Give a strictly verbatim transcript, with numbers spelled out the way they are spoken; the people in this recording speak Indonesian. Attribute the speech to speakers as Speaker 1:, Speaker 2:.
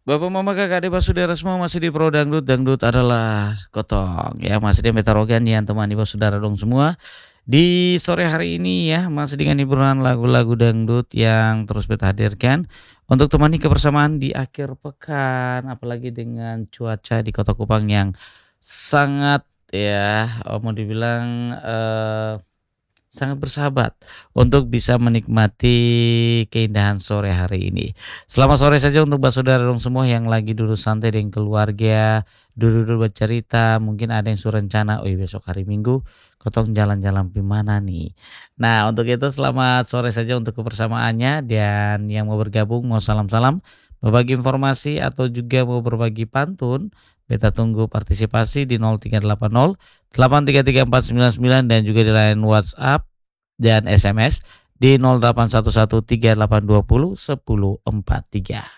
Speaker 1: Bapak, mama, kakak, adik, saudara semua masih di Pro Dangdut. Dangdut adalah gotong ya, masih di Metarogan yang temani saudara dong semua. Di sore hari ini ya, masih dengan hiburan lagu-lagu dangdut yang terus beta hadirkan untuk temani kebersamaan di akhir pekan, apalagi dengan cuaca di Kota Kupang yang sangat ya, oh, mau dibilang eh, sangat bersahabat untuk bisa menikmati keindahan sore hari ini. Selamat sore saja untuk saudara dong semua yang lagi duduk santai dengan keluarga, duduk-duduk bercerita, mungkin ada yang sudah rencana, oh iya, besok hari Minggu, kotong jalan-jalan di mana nih. Nah, untuk itu selamat sore saja untuk kebersamaannya, dan yang mau bergabung, mau salam-salam, berbagi informasi atau juga mau berbagi pantun, beta tunggu partisipasi di nol tiga delapan nol delapan tiga tiga empat sembilan sembilan dan juga di line WhatsApp dan S M S di nol delapan satu satu tiga delapan dua nol satu nol empat tiga.